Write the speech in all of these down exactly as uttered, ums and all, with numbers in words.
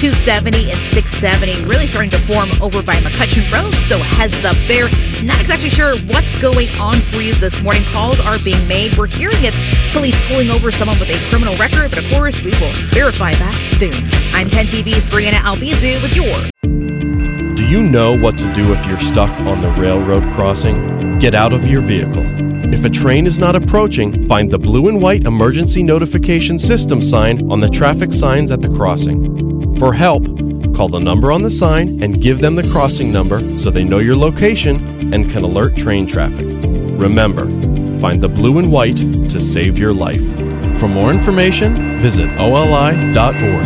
two seventy and six seventy really starting to form over by McCutcheon Road, so heads up there. Not exactly sure what's going on for you this morning. Calls are being made. We're hearing it's police pulling over someone with a criminal record, but of course we will verify that soon. I'm ten T V's Brianna Albizu with your... Do you know what to do if you're stuck on the railroad crossing? Get out of your vehicle. If a train is not approaching, find the blue and white emergency notification system sign on the traffic signs at the crossing. For help, call the number on the sign and give them the crossing number so they know your location and can alert train traffic. Remember, find the blue and white to save your life. For more information, visit O L I dot org.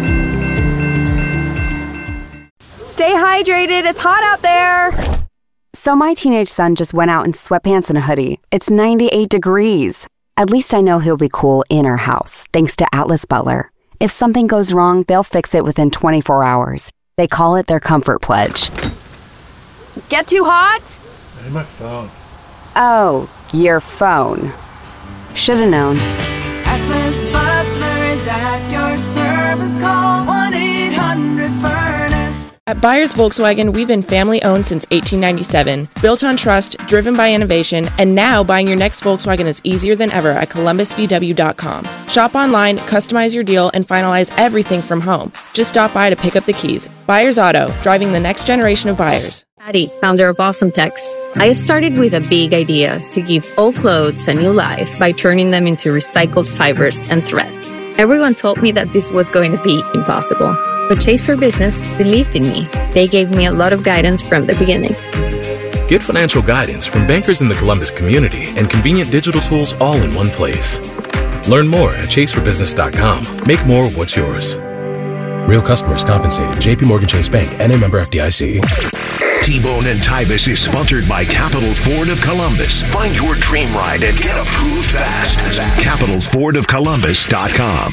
Stay hydrated, it's hot out there! So my teenage son just went out in sweatpants and a hoodie. It's ninety-eight degrees. At least I know he'll be cool in our house, thanks to Atlas Butler. If something goes wrong, they'll fix it within twenty-four hours. They call it their Comfort Pledge. Get too hot? Hey, my phone. Oh, your phone. Should've known. Atlas Butler is at your service. Call one eight hundred furnace. At Byers Volkswagen, we've been family-owned since eighteen ninety-seven, built on trust, driven by innovation, and now buying your next Volkswagen is easier than ever at columbus v w dot com. Shop online, customize your deal, and finalize everything from home. Just stop by to pick up the keys. Byers Auto, driving the next generation of buyers. Patty, founder of Awesome Tex. I started with a big idea to give old clothes a new life by turning them into recycled fibers and threads. Everyone told me that this was going to be impossible. But Chase for Business believed in me. They gave me a lot of guidance from the beginning. Get financial guidance from bankers in the Columbus community and convenient digital tools all in one place. Learn more at chase for business dot com. Make more of what's yours. Real customers compensated. J P Morgan Chase Bank, N A member F D I C. T-Bone and Tyvis is sponsored by Capital Ford of Columbus. Find your dream ride and get approved fast. capital ford of columbus dot com.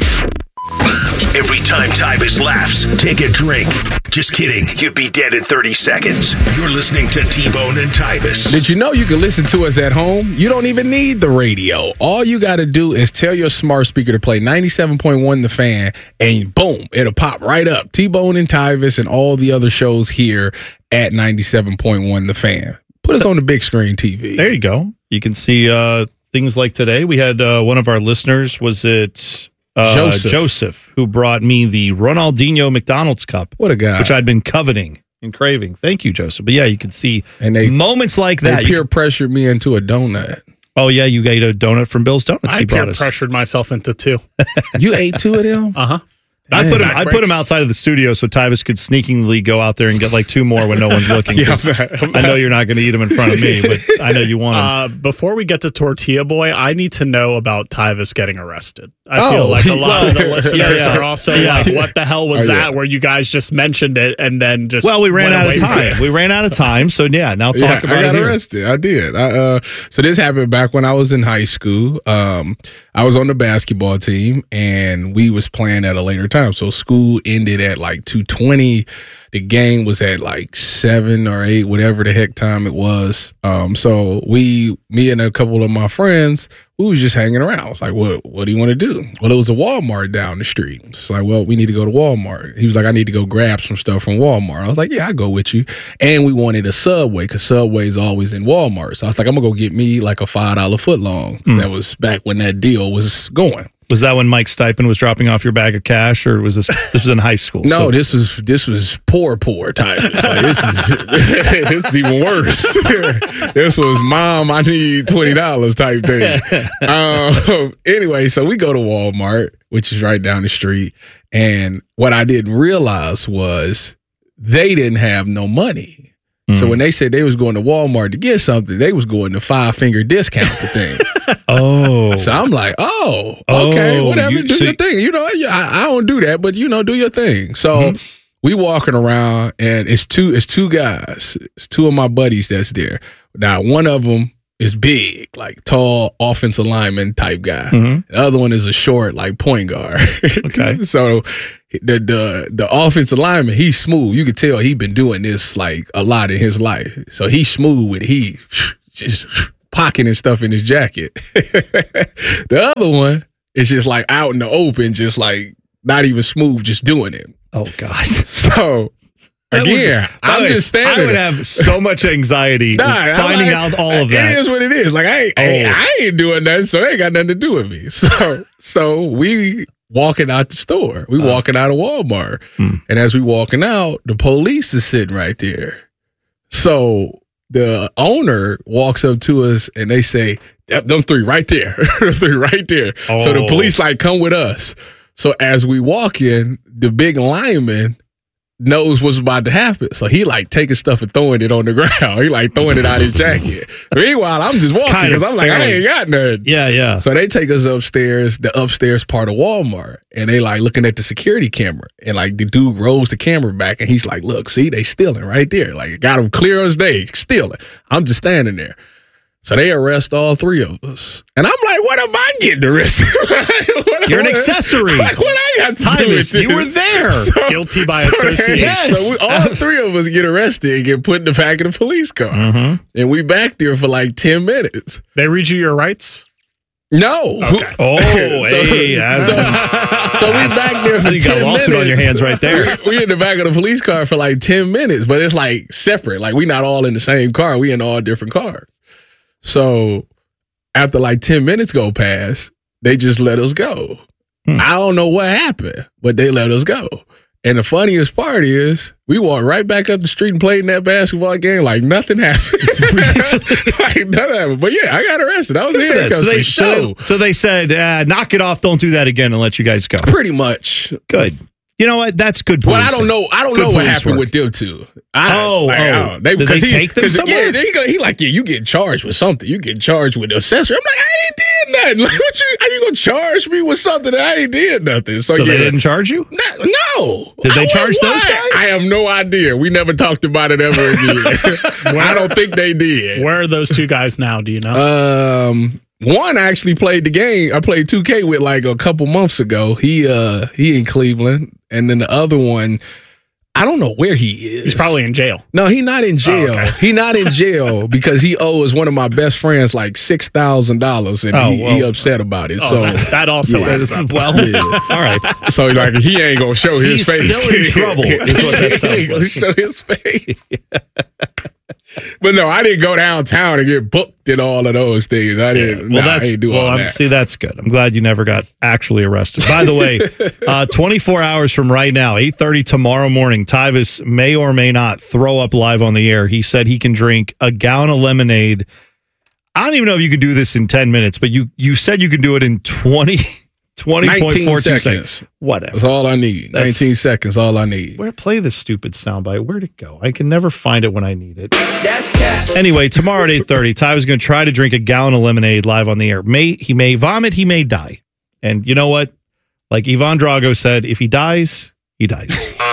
Every time Tyvis laughs, take a drink. Just kidding. You'd be dead in thirty seconds. You're listening to T-Bone and Tyvis. Did you know you can listen to us at home? You don't even need the radio. All you got to do is tell your smart speaker to play ninety-seven point one The Fan, and boom, it'll pop right up. T-Bone and Tyvis and all the other shows here at ninety-seven point one The Fan. Put us on the big screen T V. There you go. You can see uh, things like today. We had uh, one of our listeners, was it... Uh, Joseph. Joseph, who brought me the Ronaldinho McDonald's cup. What a guy. Which I'd been coveting and craving. Thank you, Joseph. But yeah, you can see and they, moments like that. They peer can, pressured me into a donut. Oh, yeah, you ate a donut from Bill's Donuts. I he peer us. pressured myself into two. You ate two of them? Uh-huh. I put him. I put him outside of the studio so Tyvis could sneakingly go out there and get like two more when no one's looking. Yeah, I know you're not going to eat them in front of me, but I know you want them. Uh, before we get to Tortilla Boy, I need to know about Tyvis getting arrested. I oh, feel like a lot well, of the listeners yeah, yeah. are also yeah. like, "What the hell was oh, that?" Yeah. Where you guys just mentioned it and then just well, we ran out of time. We ran out of time, so yeah. Now talk yeah, about I got it here. arrested. I did. I, uh, so this happened back when I was in high school. Um, I was on the basketball team, and we was playing at a later time. So school ended at like two twenty. The game was at like seven or eight, whatever the heck time it was. Um, so we, me and a couple of my friends, we was just hanging around. I was like, what, what do you want to do? Well, it was a Walmart down the street. It's like, well, we need to go to Walmart. He was like, I need to go grab some stuff from Walmart. I was like, yeah, I'll go with you. And we wanted a Subway because Subway is always in Walmart. So I was like, I'm going to go get me like a five dollar footlong. Mm. That was back when that deal was going. Was that when Mike Stipend was dropping off your bag of cash, or was this this was in high school? No, so. this was this was poor, poor type. Like, this is this is even worse. This was mom, I need twenty dollars type thing. Um, anyway, so we go to Walmart, which is right down the street, and what I didn't realize was they didn't have no money. Mm. So when they said they was going to Walmart to get something, they was going to five finger discount the thing. Oh, so I'm like, oh, okay, oh, whatever, you, do so your thing. You know, I, I don't do that, but you know, do your thing. So mm-hmm. we walking around, and it's two, it's two guys, it's two of my buddies that's there. Now, one of them is big, like tall offensive lineman type guy. Mm-hmm. The other one is a short, like point guard. Okay, so. The the the offensive lineman, he's smooth. You could tell he been doing this like a lot in his life. So he's smooth with it. He just pocketing stuff in his jacket. The other one is just like out in the open, just like not even smooth, just doing it. Oh, God. So, That again, would- by the I'm way, just standing I would there. have so much anxiety Nah, I'm finding like, out all of that. It is what it is. Like, I ain't, Oh. I ain't doing nothing, so it ain't got nothing to do with me. So, so we walking out the store. We Uh. walking out of Walmart. Hmm. And as we walking out, the police is sitting right there. So the owner walks up to us and they say, "Yep, them three right there. Them three right there." So the Oh. police like, come with us. So as we walk in, the big lineman knows what's about to happen. So he like taking stuff and throwing it on the ground. He like throwing it out his jacket. Meanwhile, I'm just walking kind of because I'm like, I fairly- ain't got nothing. Yeah, yeah. So they take us upstairs, the upstairs part of Walmart, and they like looking at the security camera. And like the dude rolls the camera back and he's like, look, see, they stealing right there. Like got them clear as day, stealing. I'm just standing there. So they arrest all three of us. And I'm like, what am I getting arrested? What- You're an what- accessory. Like, what I got to do Tyvus, with this? you were there. Guilty by so association. they- Yes. So we, all three of us get arrested and get put in the back of the police car. Mhm. And we back there for like ten minutes. They read you your rights? No. Okay. Oh, So- hey. so- that's- So we back there for you ten got a lawsuit minutes. on your hands right there. We, we in the back of the police car for like ten minutes, but it's like separate. Like we not all in the same car. We in all different cars. So after like ten minutes go past, they just let us go. Hmm. I don't know what happened, but they let us go. And the funniest part is we walked right back up the street and played in that basketball game like nothing happened. Like nothing happened. But yeah, I got arrested. I was Look in at that. handcuffs So they, for so, sure. so they said, uh, knock it off, don't do that again, and let you guys go. Pretty much. Good. You know what? That's good. Well, I policing. don't know. I don't Good know what police happened work. with them two. I, Oh, like, I oh. don't- They, Did cause they he, take them 'cause, somewhere? Yeah, they go, he like, yeah, you get charged with something. You get charged with accessory. I'm like, I ain't did nothing. Like, what you? How you gonna charge me with something that I ain't did nothing? So, So yeah, they didn't charge you? No. no. Did they I- charge why? those guys? I have no idea. We never talked about it ever again. I don't think they did. Where are those two guys now? Do you know? Um, one actually played the game. I played two K with like a couple months ago. He uh he in Cleveland, and then the other one, I don't know where he is. He's probably in jail. No, he not in jail. Oh, okay. He not in jail because he owes one of my best friends like six thousand dollars, and Oh, he, well. he upset about it. Oh, so that, that also yeah. adds up. Well, Yeah. all right. So he's like, he ain't gonna show his He's face. still in trouble, is what that He sounds ain't gonna like. show his face. But no, I didn't go downtown and get booked and all of those things. I didn't. Well, nah, that's I ain't do well. all I'm, that. see, that's good. I'm glad you never got actually arrested. By the way, uh, twenty-four hours from right now, eight thirty tomorrow morning, Tyvus may or may not throw up live on the air. He said he can drink a gallon of lemonade. I don't even know if you can do this in ten minutes, but you you said you can do it in twenty. twenty point four two seconds. seconds. Whatever. That's all I need. That's- nineteen seconds, all I need. Where play this stupid soundbite? Where'd it go? I can never find it when I need it. Anyway, tomorrow at eight thirty, Ty was going to try to drink a gallon of lemonade live on the air. May he may vomit, he may die. And you know what? Like Ivan Drago said, if he dies, he dies.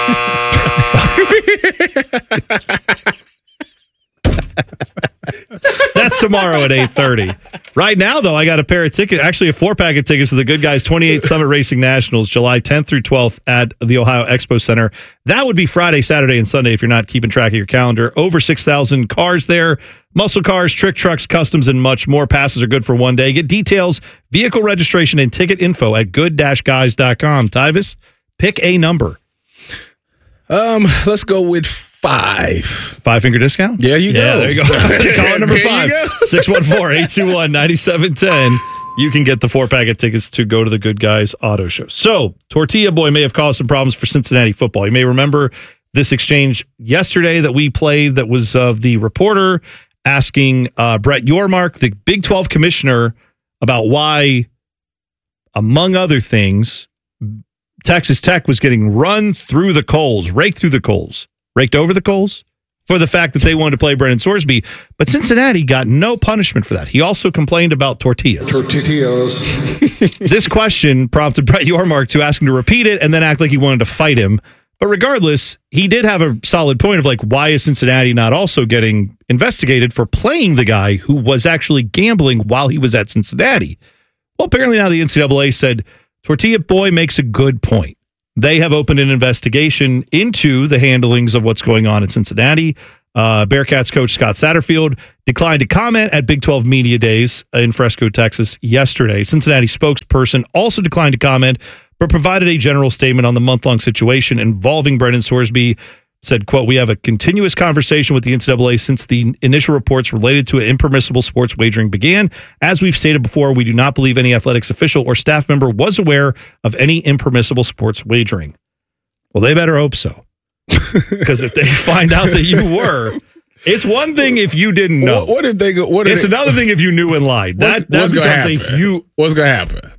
That's tomorrow at eight thirty. Right now, though, I got a pair of tickets, actually a four-pack of tickets to the Good Guys twenty-eighth Summit Racing Nationals, July tenth through twelfth at the Ohio Expo Center. That would be Friday, Saturday, and Sunday if you're not keeping track of your calendar. Over six thousand cars there, muscle cars, trick trucks, customs, and much more. Passes are good for one day. Get details, vehicle registration, and ticket info at good dash guys dot com. Tyvus, pick a number. Um, let's go with five. Five finger discount? There you Yeah, go. there you go. Caller number There you five, go. six one four, eight two one, nine seven one zero. You can get the four pack of tickets to go to the Good Guys Auto Show. So, Tortilla Boy may have caused some problems for Cincinnati football. You may remember this exchange yesterday that we played that was of the reporter asking uh, Brett Yormark, the Big twelve commissioner, about why, among other things, Texas Tech was getting run through the coals, raked through the coals, raked over the coals for the fact that they wanted to play Brennan Sorsby. But Cincinnati got no punishment for that. He also complained about tortillas. Tortillas. This question prompted Brett Yormark to ask him to repeat it and then act like he wanted to fight him. But regardless, he did have a solid point of like, why is Cincinnati not also getting investigated for playing the guy who was actually gambling while he was at Cincinnati? Well, apparently now the N C double A said, Tortilla Boy makes a good point. They have opened an investigation into the handlings of what's going on at Cincinnati. Uh, Bearcats coach Scott Satterfield declined to comment at Big twelve Media Days in Fresco, Texas yesterday. Cincinnati spokesperson also declined to comment, but provided a general statement on the month-long situation involving Brendan Sorsby. Said, quote, "We have a continuous conversation with the N C double A since the initial reports related to impermissible sports wagering began. As we've stated before, we do not believe any athletics official or staff member was aware of any impermissible sports wagering." Well, they better hope so. Because if they find out that you were, it's one thing if you didn't know. What, what if they go? What if it's they, another thing if you knew and lied. What's, That, that what's gonna becomes happen? a huge. What's gonna happen?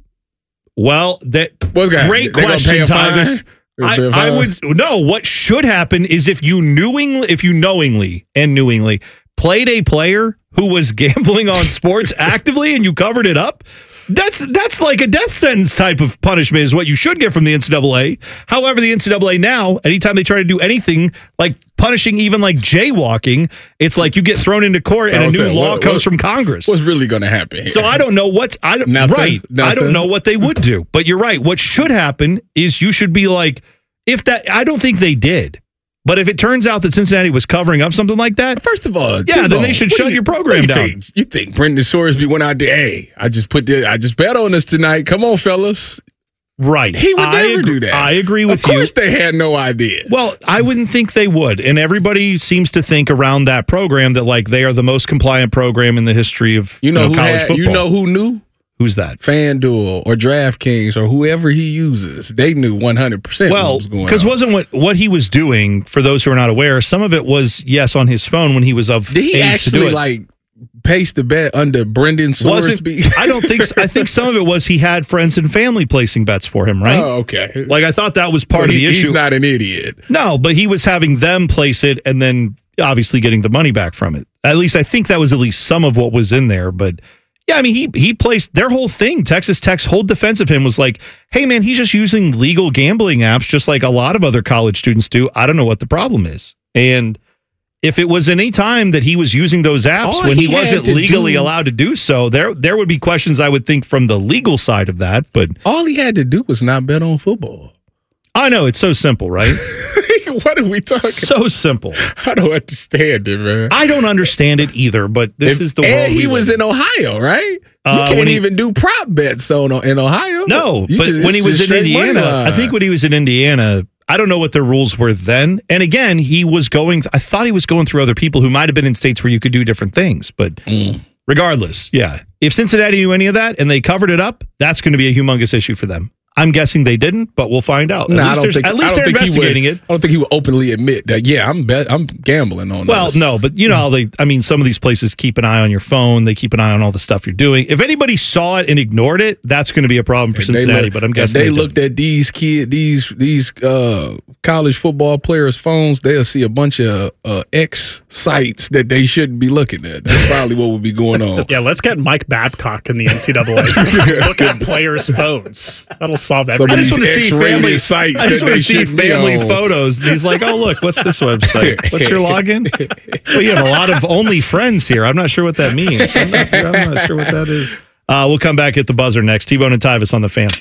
Well, that What's gonna great happen? They gonna question, pay a fine? Tyvis. Or I, pay a I fine? would no. What should happen is if you knowingly, if you knowingly and knowingly played a player who was gambling on sports actively and you covered it up. That's that's like a death sentence type of punishment is what you should get from the N C double A. However, the N C double A now, anytime they try to do anything like punishing even like jaywalking, it's like you get thrown into court and a new law what, comes what, from Congress. What's really going to happen here? So I don't know what I don't Nothing? right. Nothing? I don't know what they would do. But you're right. What should happen is you should be like, if that I don't think they did. But if it turns out that Cincinnati was covering up something like that, first of all, yeah, then they should shut you, your program you down. Think? You think Brendan Sorsby went out there? Hey, I just put this, I just bet on this tonight. Come on, fellas. Right. He would I never agree, do that. I agree with you. Of course, they had no idea. Well, I wouldn't think they would, and everybody seems to think around that program that like they are the most compliant program in the history of you know, you know who college had, football. You know who knew? Who's that? FanDuel or DraftKings or whoever he uses. They knew one hundred percent well, what was going on. because wasn't what, what he was doing, for those who are not aware, some of it was, yes, on his phone when he was of Did he age actually, to do it. like, paste the bet under Brendan Sorsby? I don't think so. I think some of it was he had friends and family placing bets for him, right? Oh, okay. Like, I thought that was part So of the he- issue. He's not an idiot. No, but he was having them place it and then obviously getting the money back from it. At least I think that was at least some of what was in there, but yeah, I mean, he he placed their whole thing. Texas Tech's whole defense of him was like, hey, man, he's just using legal gambling apps just like a lot of other college students do. I don't know what the problem is. And if it was any time that he was using those apps All when he, he wasn't had to legally do- allowed to do so, there there would be questions, I would think, from the legal side of that. But All he had to do was not bet on football. I know, it's so simple, right? What are we talking? So simple. I don't understand it, man. I don't understand it either, but this If- is the world And he we was live in Ohio, right? You Uh, can't when he- even do prop bets on in Ohio. No, You but just- when he it's was just in straight money Indiana, line. I think when he was in Indiana, I don't know what the rules were then. And again, he was going, I thought he was going through other people who might have been in states where you could do different things. But Mm. regardless, yeah. If Cincinnati knew any of that and they covered it up, that's going to be a humongous issue for them. I'm guessing they didn't, but we'll find out. At Nah, I least, don't there's- think, at I least don't they're think he investigating would, it. I don't think he would openly admit that. Yeah, I'm bet. I'm gambling on. Well, this. no, but you know how they, I mean, some of these places keep an eye on your phone. They keep an eye on all the stuff you're doing. If anybody saw it and ignored it, that's going to be a problem for If they Cincinnati, look- but I'm if guessing they, they didn't. looked at these kid, these these uh, college football players' phones, they'll see a bunch of uh, X sites that they shouldn't be looking at. That's probably what would be going on. Yeah, let's get Mike Babcock in the N C double A. Look at players' phones. That'll solve Some of everything. I just want to these see X-rated family sites I just that want they to see shouldn't be family on. photos. And he's like, "Oh, look, what's this website? What's your login?" Well, you have a lot of only friends here. I'm not sure what that means. I'm not, I'm not sure what that is. Uh, we'll come back at the buzzer next. T-Bone and Tyvis on the Fan.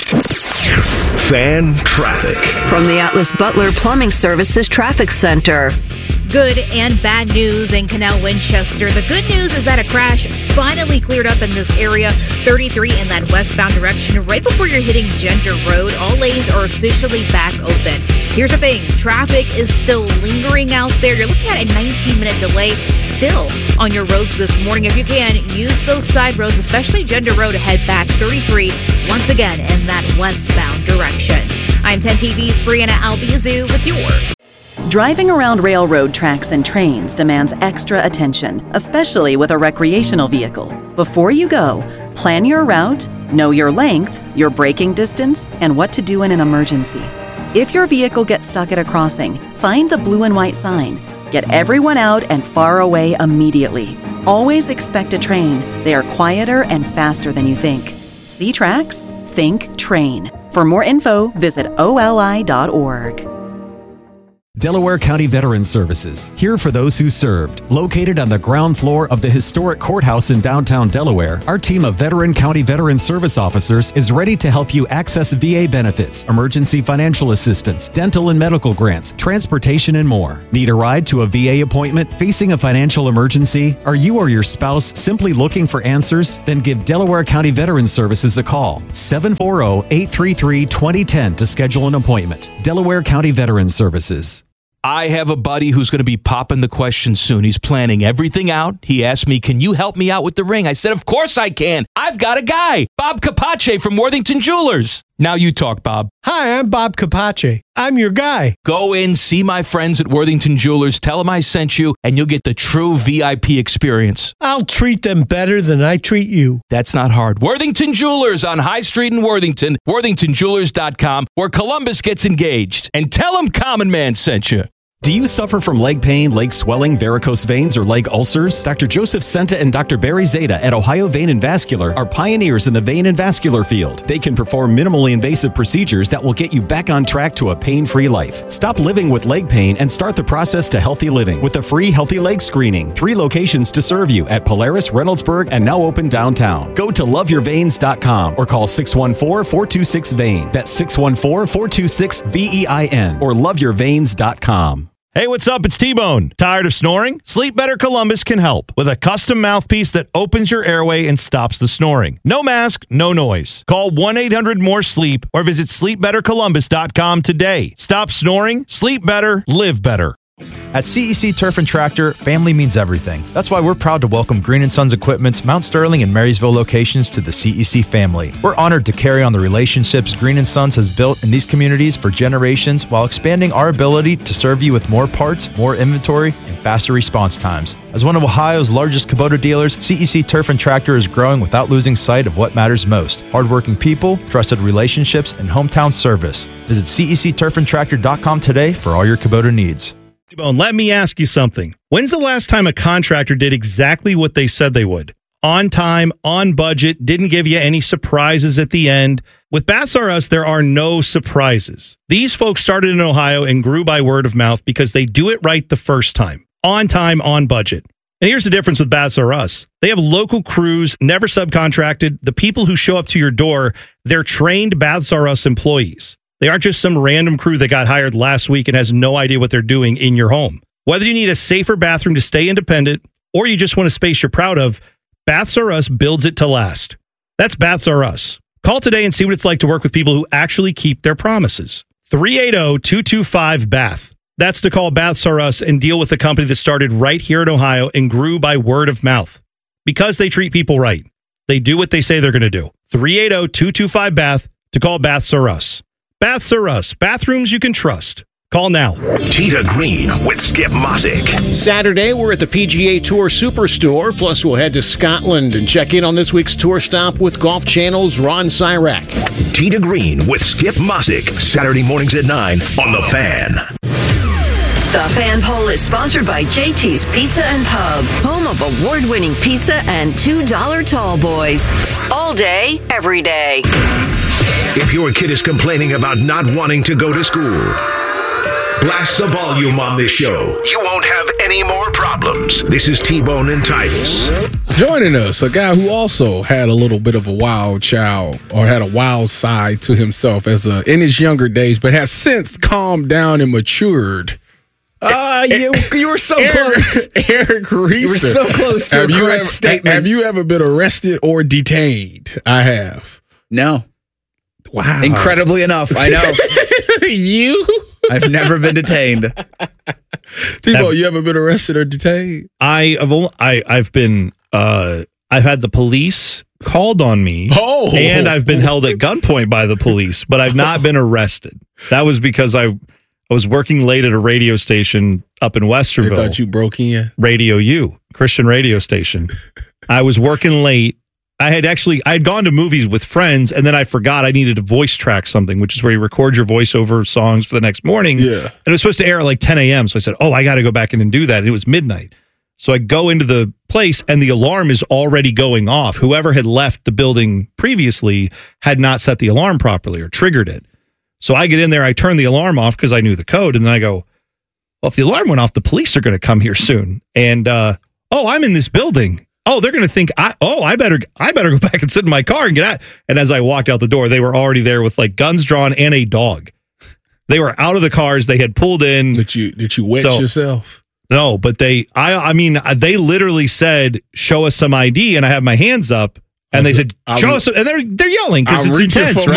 Fan traffic. From the Atlas Butler Plumbing Services Traffic Center. Good and bad news in Canal Winchester. The good news is that a crash finally cleared up in this area. thirty-three in that westbound direction. Right before you're hitting Gender Road, all lanes are officially back open. Here's the thing. Traffic is still lingering out there. You're looking at a nineteen-minute delay still on your roads this morning. If you can, use those side roads, especially Gender Road, to head back thirty-three once again in that westbound direction. I'm ten T V's Brianna Albizu with your Driving around railroad tracks and trains demands extra attention, especially with a recreational vehicle. Before you go, plan your route, know your length, your braking distance, and what to do in an emergency. If your vehicle gets stuck at a crossing, find the blue and white sign. Get everyone out and far away immediately. Always expect a train. They are quieter and faster than you think. See tracks? Think train. For more info, visit O L I dot org. Delaware County Veterans Services, here for those who served. Located on the ground floor of the historic courthouse in downtown Delaware, our team of veteran county veteran service officers is ready to help you access V A benefits, emergency financial assistance, dental and medical grants, transportation, and more. Need a ride to a V A appointment? Facing a financial emergency? Are you or your spouse simply looking for answers? Then give Delaware County Veterans Services a call. seven four zero, eight three three, two zero one zero to schedule an appointment. Delaware County Veterans Services. I have a buddy who's going to be popping the question soon. He's planning everything out. He asked me, can you help me out with the ring? I said, of course I can. I've got a guy, Bob Capace from Worthington Jewelers. Now you talk, Bob. Hi, I'm Bob Capace. I'm your guy. Go in, see my friends at Worthington Jewelers, tell them I sent you, and you'll get the true V I P experience. I'll treat them better than I treat you. That's not hard. Worthington Jewelers on High Street in Worthington, worthington jewelers dot com, where Columbus gets engaged. And tell them Common Man sent you. Do you suffer from leg pain, leg swelling, varicose veins, or leg ulcers? Doctor Joseph Senta and Doctor Barry Zeta at Ohio Vein and Vascular are pioneers in the vein and vascular field. They can perform minimally invasive procedures that will get you back on track to a pain-free life. Stop living with leg pain and start the process to healthy living with a free healthy leg screening. Three locations to serve you at Polaris, Reynoldsburg, and now open downtown. Go to love your veins dot com or call six one four, four two six, V E I N. That's six one four, four two six, V E I N or love your veins dot com. Hey, what's up? It's T-Bone. Tired of snoring? Sleep Better Columbus can help with a custom mouthpiece that opens your airway and stops the snoring. No mask, no noise. Call one eight hundred more sleep or visit sleep better columbus dot com today. Stop snoring, sleep better, live better. At C E C Turf and Tractor, family means everything. That's why we're proud to welcome Green and Sons Equipment's Mount Sterling and Marysville locations to the C E C family. We're honored to carry on the relationships Green and Sons has built in these communities for generations while expanding our ability to serve you with more parts, more inventory, and faster response times. As one of Ohio's largest Kubota dealers, C E C Turf and Tractor is growing without losing sight of what matters most: hardworking people, trusted relationships, and hometown service. Visit C E C turf and tractor dot com today for all your Kubota needs. Let me ask you something. When's the last time a contractor did exactly what they said they would? On time, on budget, didn't give you any surprises at the end. With Baths R Us, there are no surprises. These folks started in Ohio and grew by word of mouth because they do it right the first time. On time, on budget. And here's the difference with Baths R Us. They have local crews, never subcontracted. The people who show up to your door, they're trained Baths R Us employees. They aren't just some random crew that got hired last week and has no idea what they're doing in your home. Whether you need a safer bathroom to stay independent or you just want a space you're proud of, Baths R Us builds it to last. That's Baths R Us. Call today and see what it's like to work with people who actually keep their promises. three eight zero, two two five, B A T H. That's to call Baths R Us and deal with a company that started right here in Ohio and grew by word of mouth. Because they treat people right. They do what they say they're going to do. three eight zero, two two five, B A T H to call Baths R Us. Baths R Us. Bathrooms you can trust. Call now. Tita Green with Skip Mosick. Saturday, we're at the P G A Tour Superstore. Plus, we'll head to Scotland and check in on this week's tour stop with Golf Channel's Ron Syrak. Tita Green with Skip Mosick. Saturday mornings at nine on The Fan. The Fan Poll is sponsored by J T's Pizza and Pub, home of award-winning pizza and two dollar tall boys. All day, every day. If your kid is complaining about not wanting to go to school, blast the volume on this show. You won't have any more problems. This is T-Bone and Titus. Joining us, a guy who also had a little bit of a wild child or had a wild side to himself as a, in his younger days, but has since calmed down and matured. Uh, you, you were so Eric, close. Eric Reeser. You were so close to have a you correct ever, statement. Have you ever been arrested or detained? I have. No. Wow. Incredibly enough, I know. You? I've never been detained. T-Bone, you ever been arrested or detained? I have only, I I've been uh I've had the police called on me. Oh. And I've been held at gunpoint by the police, but I've not been arrested. That was because I I was working late at a radio station up in Westerville. I thought you broke in. Radio U, Christian radio station. I was working late. I had actually, I had gone to movies with friends, and then I forgot I needed to voice track something, which is where you record your voiceover songs for the next morning. Yeah. And it was supposed to air at like ten a.m. So I said, oh, I got to go back in and do that. And it was midnight. So I go into the place, and the alarm is already going off. Whoever had left the building previously had not set the alarm properly or triggered it. So I get in there, I turn the alarm off because I knew the code, and then I go, well, if the alarm went off, the police are going to come here soon. And, uh, oh, I'm in this building. Oh, they're going to think, I, oh, I better, I better go back and sit in my car and get out. And as I walked out the door, they were already there with like guns drawn and a dog. They were out of the cars. They had pulled in. Did you, did you wet So- yourself? No, but they, I, I mean, they literally said, show us some I D. And I have my hands up. And they said, I'm- show us. And they're, they're yelling because I'm it's reaching intense, for right?